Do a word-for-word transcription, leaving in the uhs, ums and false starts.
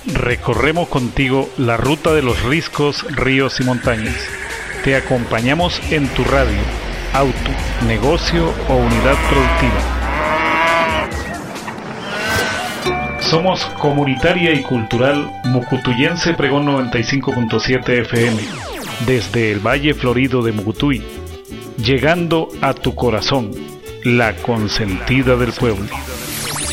Recorremos contigo la ruta de los riscos, ríos y montañas. Te acompañamos en tu radio, auto, negocio o unidad productiva. Somos Comunitaria y Cultural Mucutuyense Pregón noventa y cinco punto siete F M, desde el Valle Florido de Mucutuy, llegando a tu corazón, la consentida del pueblo.